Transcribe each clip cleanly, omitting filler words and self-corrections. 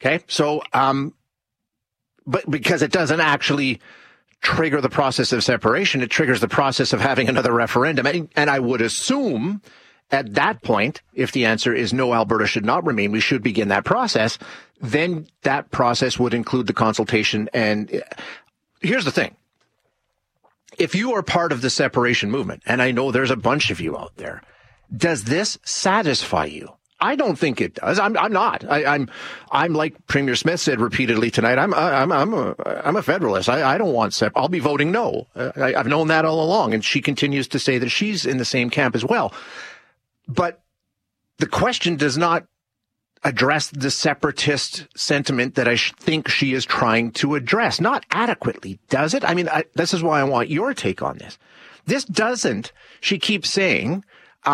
Okay, so but because it doesn't actually trigger the process of separation, it triggers the process of having another referendum. And I would assume at that point, if the answer is no, Alberta should not remain, we should begin that process, then that process would include the consultation. And here's the thing. If you are part of the separation movement, and I know there's a bunch of you out there, does this satisfy you? I don't think it does. I'm not. I'm like Premier Smith said repeatedly tonight. I'm a Federalist. I don't want I'll be voting no. I've known that all along, and she continues to say that she's in the same camp as well. But the question does not address the separatist sentiment that I think she is trying to address. Not adequately, does it? I mean, this is why I want your take on this. This doesn't. She keeps saying,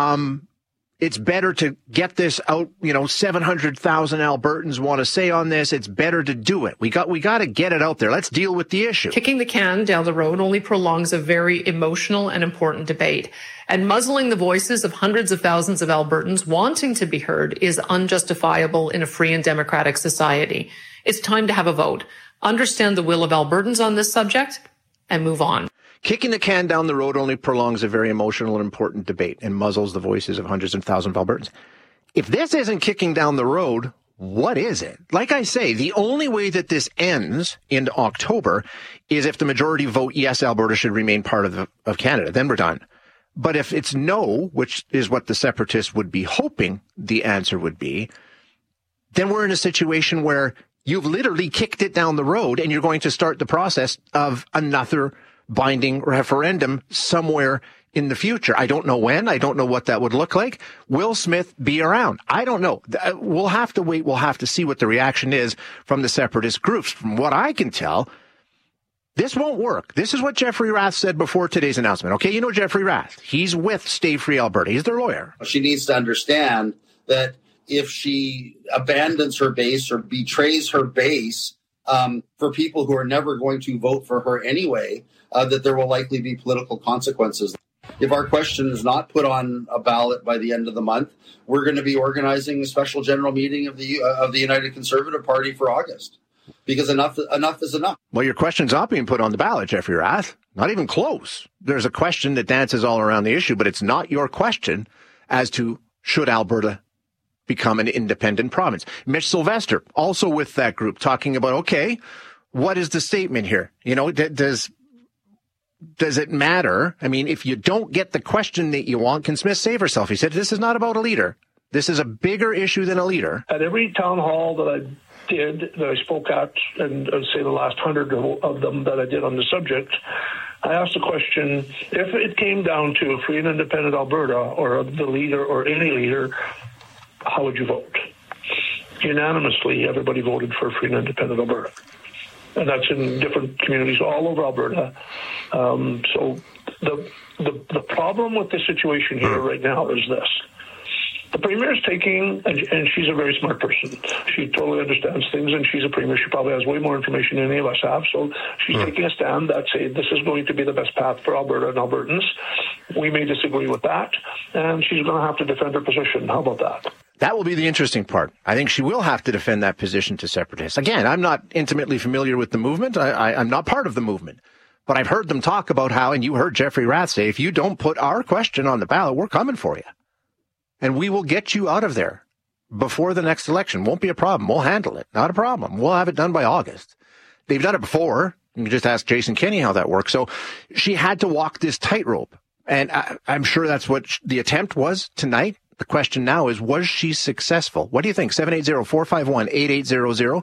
it's better to get this out. 700,000 Albertans want to say on this. It's better to do it. We got to get it out there. Let's deal with the issue. Kicking the can down the road only prolongs a very emotional and important debate. And muzzling the voices of hundreds of thousands of Albertans wanting to be heard is unjustifiable in a free and democratic society. It's time to have a vote, understand the will of Albertans on this subject, and move on. Kicking the can down the road only prolongs a very emotional and important debate and muzzles the voices of hundreds of thousands of Albertans. If this isn't kicking down the road, what is it? Like I say, the only way that this ends in October is if the majority vote, yes, Alberta should remain part of Canada. Then we're done. But if it's no, which is what the separatists would be hoping the answer would be, then we're in a situation where you've literally kicked it down the road and you're going to start the process of another binding referendum somewhere in the future. I don't know when. I don't know what that would look like. Will Smith be around? I don't know. We'll have to wait. We'll have to see what the reaction is from the separatist groups. From what I can tell, this won't work. This is what Jeffrey Rath said before today's announcement. Okay, you know Jeffrey Rath. He's with Stay Free Alberta. He's their lawyer. She needs to understand that if she abandons her base or betrays her base for people who are never going to vote for her anyway, that there will likely be political consequences. If our question is not put on a ballot by the end of the month, we're going to be organizing a special general meeting of the United Conservative Party for August, because enough is enough. Well, your question's not being put on the ballot, Jeffrey Rath. Not even close. There's a question that dances all around the issue, but it's not your question as to should Alberta become an independent province. Mitch Sylvester, also with that group, talking about, okay, what is the statement here? Does it matter? I mean, if you don't get the question that you want, can Smith save herself? He said, this is not about a leader. This is a bigger issue than a leader. At every town hall that I spoke at, and I'd say the last 100 of them that I did on the subject, I asked the question, if it came down to a free and independent Alberta or the leader or any leader, how would you vote? Unanimously, everybody voted for free and independent Alberta. And that's in different communities all over Alberta. So the problem with the situation here right now is this. The Premier is taking, and she's a very smart person. She totally understands things, and she's a Premier. She probably has way more information than any of us have. So she's taking a stand that says this is going to be the best path for Alberta and Albertans. We may disagree with that, and she's going to have to defend her position. How about that? That will be the interesting part. I think she will have to defend that position to separatists. Again, I'm not intimately familiar with the movement. I'm not part of the movement. But I've heard them talk about how, and you heard Jeffrey Rath say, if you don't put our question on the ballot, we're coming for you. And we will get you out of there before the next election. Won't be a problem. We'll handle it. Not a problem. We'll have it done by August. They've done it before. You can just ask Jason Kenney how that works. So she had to walk this tightrope. And I'm sure that's what the attempt was tonight. The question now is, was she successful? What do you think? 780-451-8800,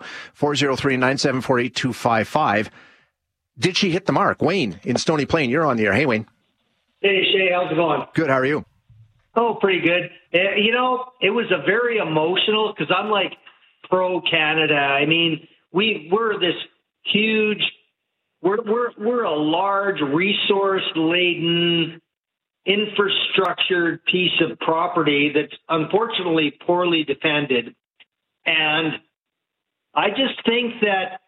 403-974-8255. Did she hit the mark? Wayne in Stony Plain, you're on the air. Hey, Wayne. Hey, Shay, how's it going? Good. How are you? Oh, pretty good. It was a very emotional, because I'm like pro-Canada. I mean, we're this huge, we're a large resource-laden, infrastructured piece of property that's unfortunately poorly defended. And I just think that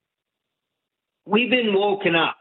we've been woken up.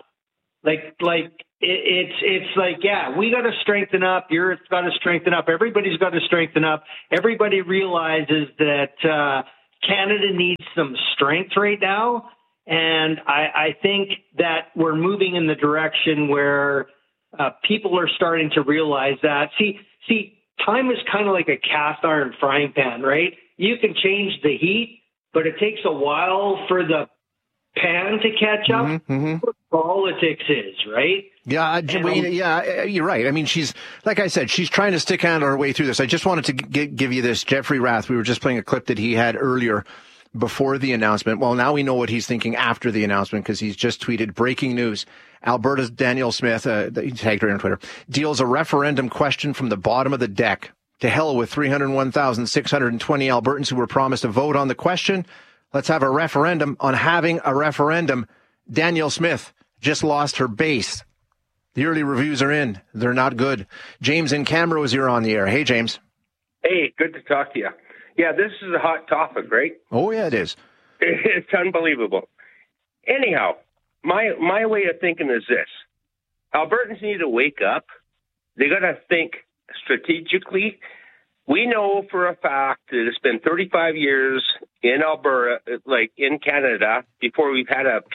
It's like, yeah, we got to strengthen up. Europe's got to strengthen up. Everybody's got to strengthen up. Everybody realizes that Canada needs some strength right now. And I think that we're moving in the direction where people are starting to realize that. See, time is kind of like a cast iron frying pan, right? You can change the heat, but it takes a while for the pan to catch up. Mm-hmm. What politics is, right? Yeah, you're right. I mean, she's, like I said, she's trying to stick out her way through this. I just wanted to give you this. Jeffrey Rath, we were just playing a clip that he had earlier before the announcement. Well, now we know what he's thinking after the announcement because he's just tweeted, breaking news. Alberta's Danielle Smith, he tagged her on Twitter, deals a referendum question from the bottom of the deck. To hell with 301,620 Albertans who were promised a vote on the question. Let's have a referendum on having a referendum. Danielle Smith just lost her base. The early reviews are in. They're not good. James in Camrose, you're on the air. Hey, James. Hey, good to talk to you. Yeah, this is a hot topic, right? Oh, yeah, it is. It's unbelievable. Anyhow, my way of thinking is this. Albertans need to wake up. They got to think strategically. We know for a fact that it's been 35 years in Alberta, like in Canada, before we've had a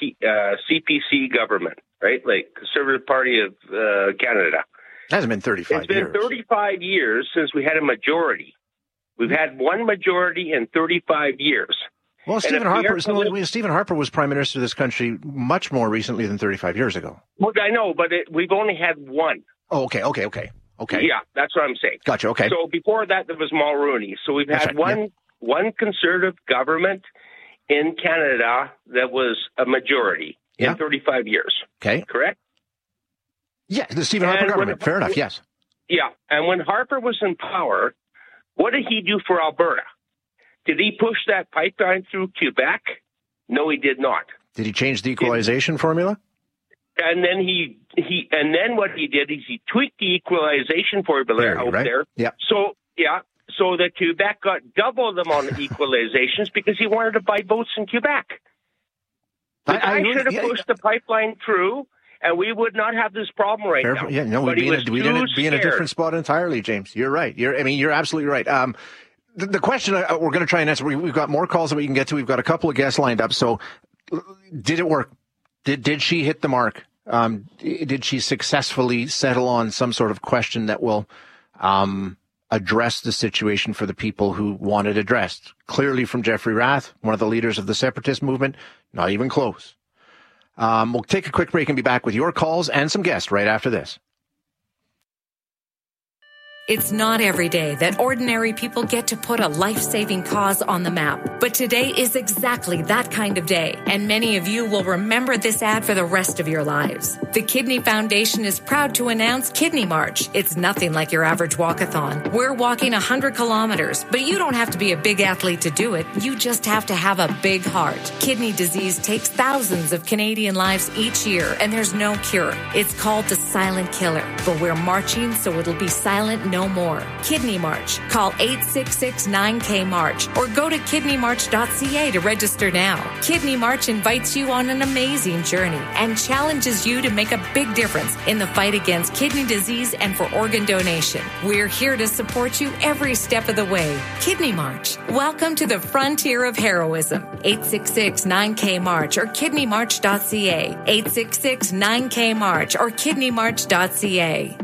CPC government, right? Like Conservative Party of Canada. It hasn't been 35 years. It's been 35 years since we had a majority. We've had one majority in 35 years. Well, Stephen Harper was Prime Minister of this country much more recently than 35 years ago. Well, I know, but we've only had one. Oh, okay. Yeah, that's what I'm saying. Gotcha, okay. So before that, there was Mulroney. So we've had one Conservative government in Canada that was a majority in 35 years. Okay. Correct? Yeah, the Stephen Harper government. Fair enough, yes. Yeah, and when Harper was in power, what did he do for Alberta? Did he push that pipeline through Quebec? No, he did not. Did he change the equalization formula? And then what he did is he tweaked the equalization formula out there. Yeah. So that Quebec got double the amount of equalizations because he wanted to buy votes in Quebec. The guy should have pushed the pipeline through, and we would not have this problem right now. Yeah, no, we'd be in a different spot entirely, James. You're right. You're absolutely right. The question we're going to try and answer, we've got more calls that we can get to. We've got a couple of guests lined up. So did it work? Did she hit the mark? Did she successfully settle on some sort of question that will address the situation for the people who want it addressed? Clearly from Jeffrey Rath, one of the leaders of the separatist movement, not even close. We'll take a quick break and be back with your calls and some guests right after this. It's not every day that ordinary people get to put a life-saving cause on the map. But today is exactly that kind of day, and many of you will remember this ad for the rest of your lives. The Kidney Foundation is proud to announce Kidney March. It's nothing like your average walkathon. We're walking 100 kilometers, but you don't have to be a big athlete to do it. You just have to have a big heart. Kidney disease takes thousands of Canadian lives each year, and there's no cure. It's called the silent killer, but we're marching so it'll be silent no more. Kidney March. Call 866-9K-MARCH or go to kidneymarch.ca to register now. Kidney March invites you on an amazing journey and challenges you to make a big difference in the fight against kidney disease and for organ donation. We're here to support you every step of the way. Kidney March. Welcome to the frontier of heroism. 866-9K-MARCH or kidneymarch.ca. 866-9K-MARCH or kidneymarch.ca.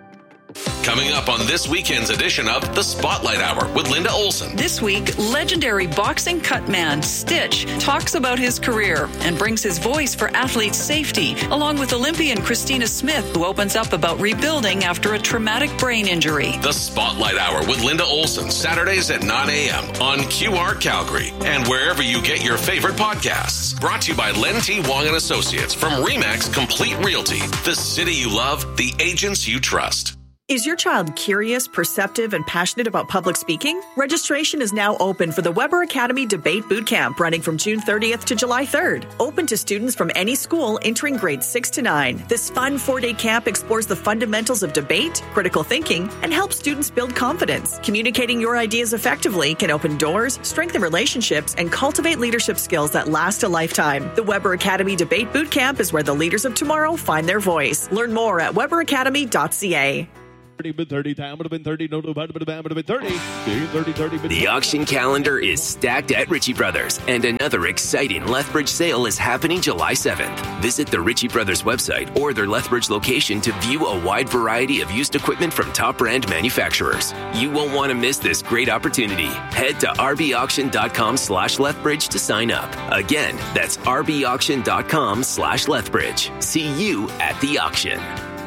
Coming up on this weekend's edition of The Spotlight Hour with Linda Olson. This week, legendary boxing cut man Stitch talks about his career and brings his voice for athletes' safety, along with Olympian Christina Smith, who opens up about rebuilding after a traumatic brain injury. The Spotlight Hour with Linda Olson, Saturdays at 9 a.m. on QR Calgary and wherever you get your favorite podcasts. Brought to you by Len T. Wong & Associates from RE/MAX Complete Realty. The city you love, the agents you trust. Is your child curious, perceptive, and passionate about public speaking? Registration is now open for the Weber Academy Debate Bootcamp running from June 30th to July 3rd. Open to students from any school entering grades 6 to 9. This fun 4-day camp explores the fundamentals of debate, critical thinking, and helps students build confidence. Communicating your ideas effectively can open doors, strengthen relationships, and cultivate leadership skills that last a lifetime. The Weber Academy Debate Bootcamp is where the leaders of tomorrow find their voice. Learn more at weberacademy.ca. The auction calendar is stacked at Ritchie Brothers, and another exciting Lethbridge sale is happening July 7th. Visit the Ritchie Brothers website or their Lethbridge location to view a wide variety of used equipment from top brand manufacturers. You won't want to miss this great opportunity. Head to rbauction.com/Lethbridge to sign up. Again, that's rbauction.com/Lethbridge. See you at the auction.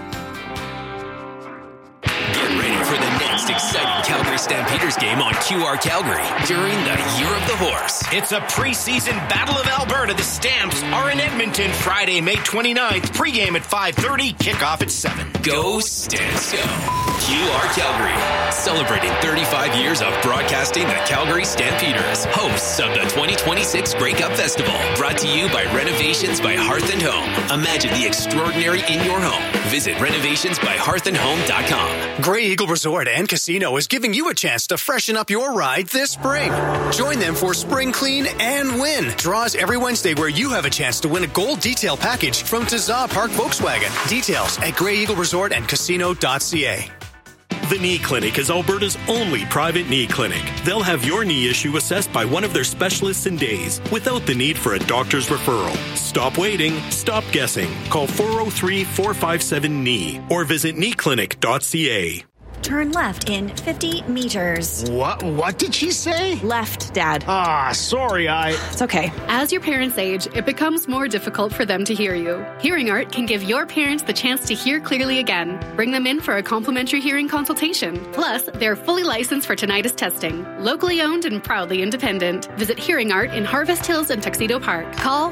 Get ready for the next exciting Calgary Stampeders game on QR Calgary during the Year of the Horse. It's a preseason Battle of Alberta. The Stamps are in Edmonton Friday, May 29th. Pre-game at 5:30, kickoff at 7. Go Stamps go. QR Calgary, celebrating 35 years of broadcasting the Calgary Stampeders, hosts of the 2026 Grey Cup Festival, brought to you by Renovations by Hearth and Home. Imagine the extraordinary in your home. Visit renovationsbyhearthandhome.com. Grey Eagle Resort and Casino is giving you a chance to freshen up your ride this spring. Join them for Spring Clean and Win. Draws every Wednesday where you have a chance to win a gold detail package from Tazza Park Volkswagen. Details at greyeagleresortandcasino.ca. The Knee Clinic is Alberta's only private knee clinic. They'll have your knee issue assessed by one of their specialists in days, without the need for a doctor's referral. Stop waiting. Stop guessing. Call 403-457-KNEE or visit kneeclinic.ca. Turn left in 50 meters. What did she say? Left, Dad. Sorry, It's okay. As your parents age, it becomes more difficult for them to hear you. Hearing Art can give your parents the chance to hear clearly again. Bring them in for a complimentary hearing consultation. Plus, they're fully licensed for tinnitus testing. Locally owned and proudly independent. Visit Hearing Art in Harvest Hills and Tuxedo Park. Call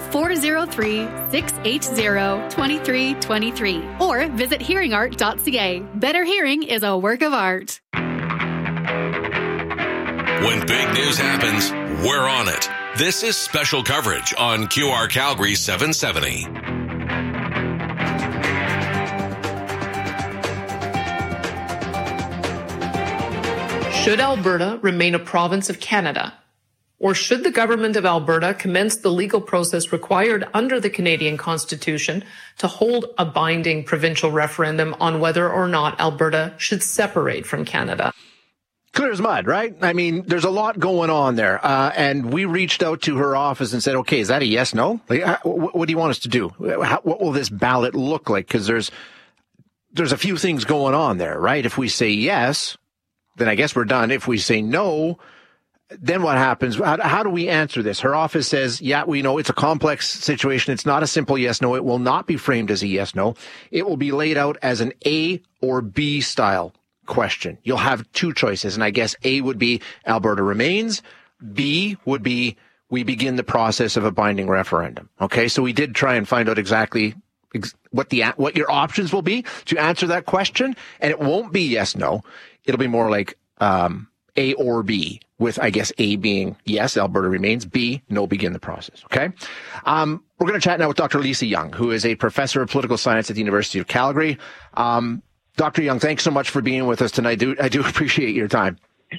403-680-2323 or visit hearingart.ca. Better hearing is a work of art. When big news happens, we're on it. This is special coverage on QR Calgary 770. Should Alberta remain a province of Canada? Or should the government of Alberta commence the legal process required under the Canadian Constitution to hold a binding provincial referendum on whether or not Alberta should separate from Canada? Clear as mud, right? I mean, there's a lot going on there. And we reached out to her office and said, okay, is that a yes, no? Like, what do you want us to do? What will this ballot look like? Because there's a few things going on there, right? If we say yes, then I guess we're done. If we say no, then what happens? How do we answer this? Her office says, yeah, we know it's a complex situation. It's not a simple yes, no. It will not be framed as a yes, no. It will be laid out as an A or B style question. You'll have two choices. And I guess A would be Alberta remains. B would be we begin the process of a binding referendum. Okay. So we did try and find out exactly what your options will be to answer that question. And it won't be yes, no. It'll be more like, A or B, with, I guess, A being yes, Alberta remains, B, no, begin the process. Okay. We're going to chat now with Dr. Lisa Young, who is a professor of political science at the University of Calgary. Dr. Young, thanks so much for being with us tonight. I do appreciate your time.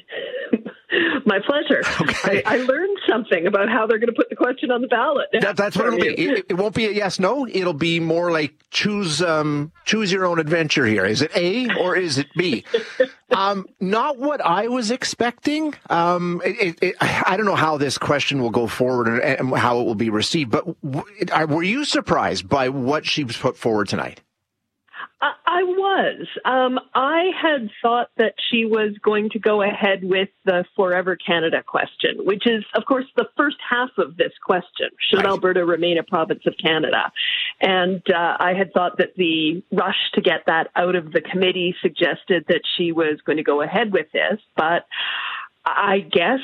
My pleasure. Okay. I learned something about how they're going to put the question on the ballot. That's what it'll be. It won't be a yes, no. It'll be more like choose your own adventure here. Is it A or is it B? Not what I was expecting. I don't know how this question will go forward and how it will be received, but were you surprised by what she put forward tonight? I was. I had thought that she was going to go ahead with the Forever Canada question, which is, of course, the first half of this question. Should Alberta remain a province of Canada? And I had thought that the rush to get that out of the committee suggested that she was going to go ahead with this. But I guess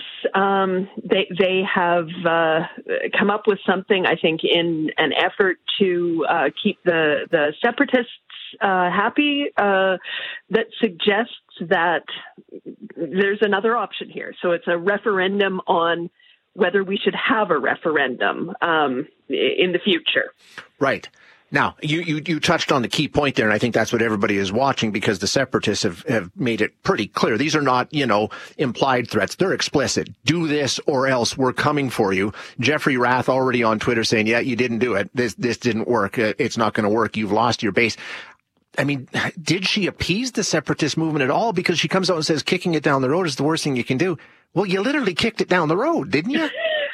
they have come up with something, I think, in an effort to keep the separatists happy, that suggests that there's another option here. So it's a referendum on whether we should have a referendum in the future. Right. Now, you touched on the key point there, and I think that's what everybody is watching, because the separatists have made it pretty clear. These are not, implied threats. They're explicit. Do this or else we're coming for you. Jeffrey Rath already on Twitter saying, yeah, you didn't do it. This didn't work. It's not going to work. You've lost your base. I mean, did she appease the separatist movement at all? Because she comes out and says kicking it down the road is the worst thing you can do. Well, you literally kicked it down the road, didn't you?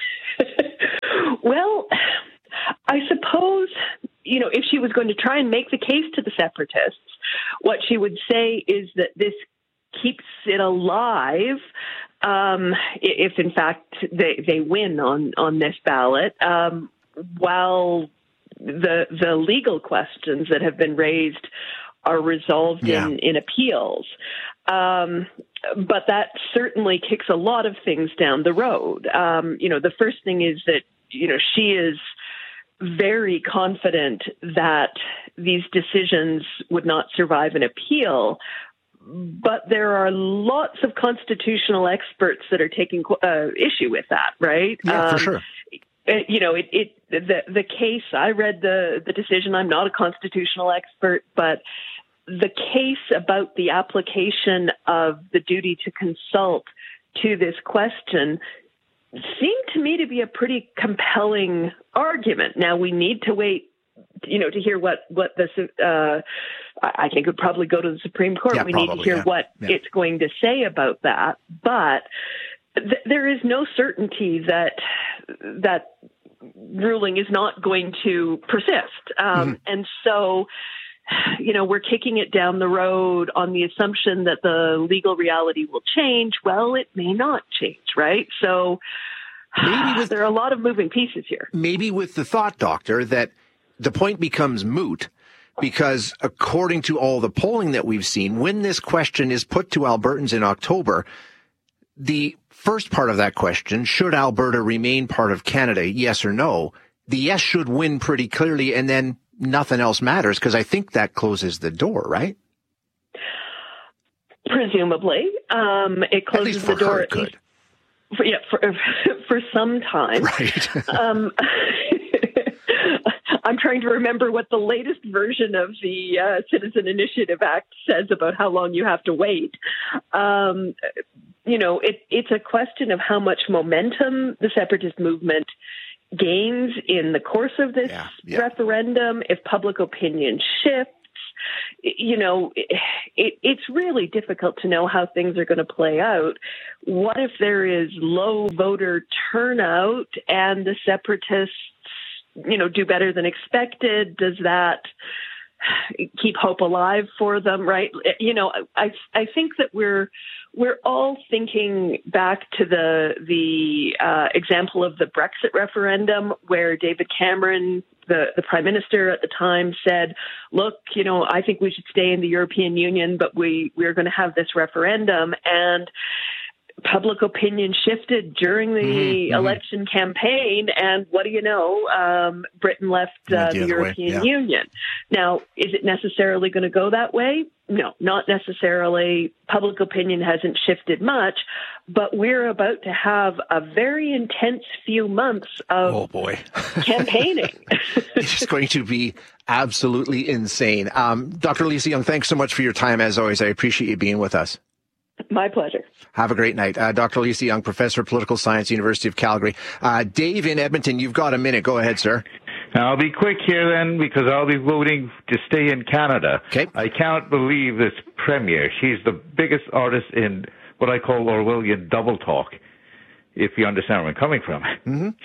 Well, I suppose, if she was going to try and make the case to the separatists, what she would say is that this keeps it alive if, in fact, they win on this ballot, while the legal questions that have been raised are resolved in appeals. But that certainly kicks a lot of things down the road. The first thing is that, she is very confident that these decisions would not survive an appeal. But there are lots of constitutional experts that are taking issue with that, right? Yeah, for sure. The case, I read the decision. I'm not a constitutional expert, but the case about the application of the duty to consult to this question seemed to me to be a pretty compelling argument. Now, we need to wait, to hear what I think it would probably go to the Supreme Court. We need to hear what it's going to say about that. But there is no certainty that ruling is not going to persist. And so, we're kicking it down the road on the assumption that the legal reality will change. Well, it may not change, right? So there are a lot of moving pieces here. Maybe with the thought, Doctor, that the point becomes moot because according to all the polling that we've seen, when this question is put to Albertans in October, the first part of that question, should Alberta remain part of Canada, yes or no, the yes should win pretty clearly, and then nothing else matters, because I think that closes the door, right? Presumably. It closes the door. For some time. Right. I'm trying to remember what the latest version of the Citizen Initiative Act says about how long you have to wait. It's a question of how much momentum the separatist movement gains in the course of this referendum, if public opinion shifts. It's really difficult to know how things are going to play out. What if there is low voter turnout and the separatists, do better than expected? Does that keep hope alive for them, right? I think that we're all thinking back to the example of the Brexit referendum, where David Cameron, the Prime Minister at the time, said, look, I think we should stay in the European Union, but we're going to have this referendum. And public opinion shifted during the election campaign, and what do you know? Britain left the European Union. Now, is it necessarily going to go that way? No, not necessarily. Public opinion hasn't shifted much, but we're about to have a very intense few months of campaigning. It's going to be absolutely insane. Dr. Lisa Young, thanks so much for your time, as always. I appreciate you being with us. My pleasure. Have a great night. Dr. Lisa Young, Professor of Political Science, University of Calgary. Dave in Edmonton, you've got a minute. Go ahead, sir. I'll be quick here then, because I'll be voting to stay in Canada. Okay. I can't believe this premier. She's the biggest artist in what I call Orwellian double talk, if you understand where I'm coming from.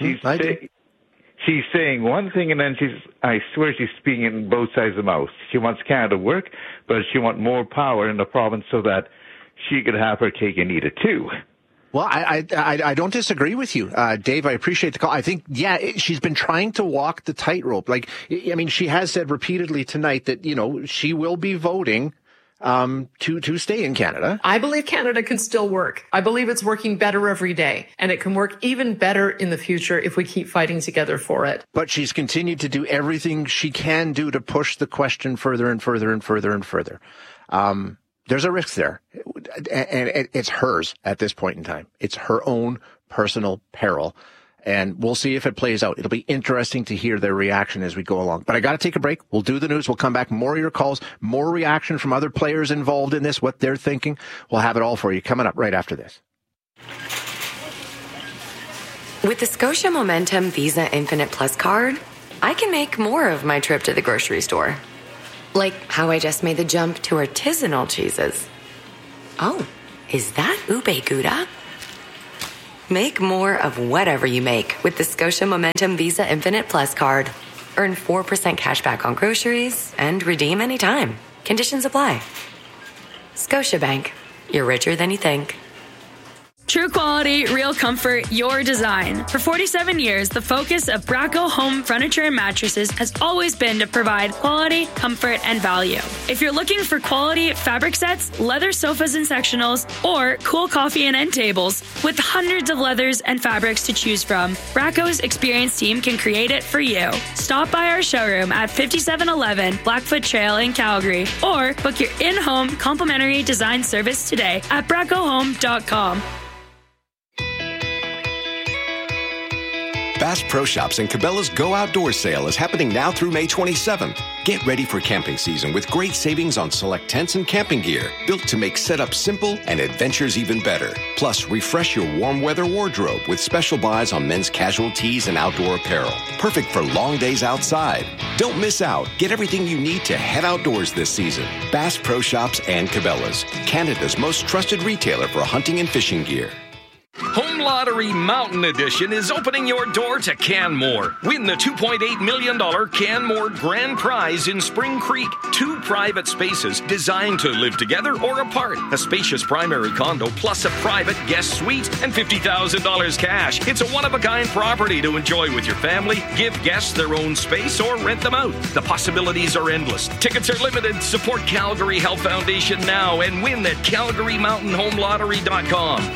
She's saying one thing, and then I swear she's speaking in both sides of the mouth. She wants Canada to work, but she wants more power in the province so that she could have her cake and eat it too. Well, I don't disagree with you, Dave. I appreciate the call. I think, she's been trying to walk the tightrope. She has said repeatedly tonight that, she will be voting to stay in Canada. I believe Canada can still work. I believe it's working better every day, and it can work even better in the future if we keep fighting together for it. But she's continued to do everything she can do to push the question further and further and further and further. There's a risk there, and it's hers at this point in time. It's her own personal peril, and we'll see if it plays out. It'll be interesting to hear their reaction as we go along. But I got to take a break. We'll do the news. We'll come back. More of your calls, more reaction from other players involved in this, what they're thinking. We'll have it all for you coming up right after this. With the Scotia Momentum Visa Infinite Plus card, I can make more of my trip to the grocery store. Like how I just made the jump to artisanal cheeses. Oh, is that Ube Gouda? Make more of whatever you make with the Scotia Momentum Visa Infinite Plus card. Earn 4% cash back on groceries and redeem anytime. Conditions apply. Scotiabank. You're richer than you think. True quality, real comfort, your design. For 47 years, the focus of Bracco Home Furniture and Mattresses has always been to provide quality, comfort, and value. If you're looking for quality fabric sets, leather sofas and sectionals, or cool coffee and end tables, with hundreds of leathers and fabrics to choose from, Bracco's experienced team can create it for you. Stop by our showroom at 5711 Blackfoot Trail in Calgary, or book your in-home complimentary design service today at braccohome.com. Bass Pro Shops and Cabela's Go Outdoors sale is happening now through May 27th. Get ready for camping season with great savings on select tents and camping gear, built to make setup simple and adventures even better. Plus, refresh your warm weather wardrobe with special buys on men's casual tees and outdoor apparel. Perfect for long days outside. Don't miss out. Get everything you need to head outdoors this season. Bass Pro Shops and Cabela's, Canada's most trusted retailer for hunting and fishing gear. Home Lottery Mountain Edition is opening your door to Canmore. Win the $2.8 million Canmore Grand Prize in Spring Creek. 2 private spaces designed to live together or apart. A spacious primary condo plus a private guest suite and $50,000 cash. It's a one-of-a-kind property to enjoy with your family. Give guests their own space or rent them out. The possibilities are endless. Tickets are limited. Support Calgary Health Foundation now and win at CalgaryMountainHomeLottery.com.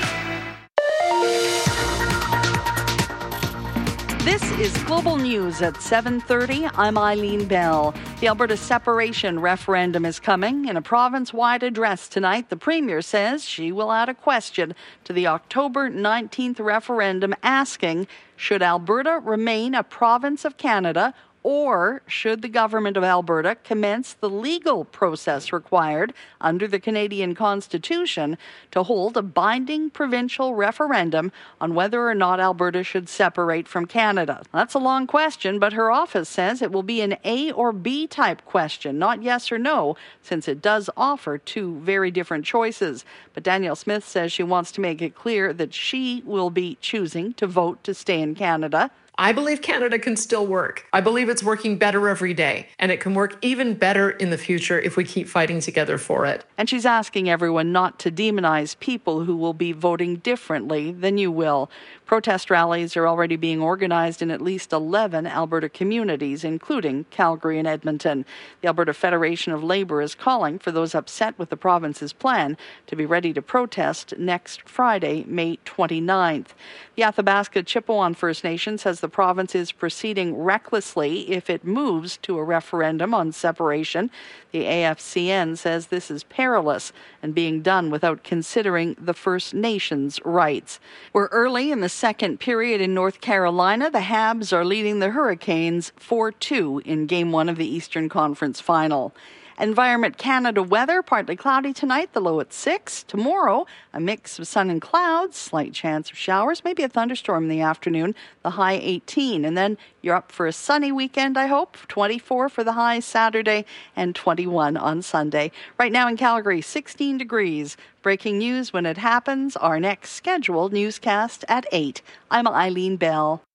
This is Global News at 7:30. I'm Eileen Bell. The Alberta separation referendum is coming. In a province-wide address tonight, the Premier says she will add a question to the October 19th referendum asking, should Alberta remain a province of Canada, or should the government of Alberta commence the legal process required under the Canadian Constitution to hold a binding provincial referendum on whether or not Alberta should separate from Canada? That's a long question, but her office says it will be an A or B type question, not yes or no, since it does offer 2 very different choices. But Danielle Smith says she wants to make it clear that she will be choosing to vote to stay in Canada. I believe Canada can still work. I believe it's working better every day, and it can work even better in the future if we keep fighting together for it. And she's asking everyone not to demonize people who will be voting differently than you will. Protest rallies are already being organized in at least 11 Alberta communities, including Calgary and Edmonton. The Alberta Federation of Labour is calling for those upset with the province's plan to be ready to protest next Friday, May 29th. The Athabasca Chippewa First Nation says the province is proceeding recklessly if it moves to a referendum on separation. The AFCN says this is perilous and being done without considering the First Nations' rights. We're early in the second period in North Carolina. The Habs are leading the Hurricanes 4-2 in Game 1 of the Eastern Conference Final. Environment Canada weather, partly cloudy tonight, the low at 6. Tomorrow, a mix of sun and clouds, slight chance of showers, maybe a thunderstorm in the afternoon, the high 18. And then you're up for a sunny weekend, I hope. 24 for the high Saturday and 21 on Sunday. Right now in Calgary, 16 degrees. Breaking news when it happens, our next scheduled newscast at 8. I'm Eileen Bell.